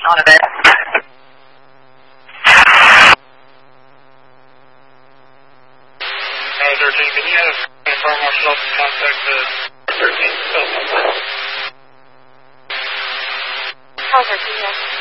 Not a bit. Hey, 13, can you have Fire Marshal contact the 13 cell phone? Call 13, yes.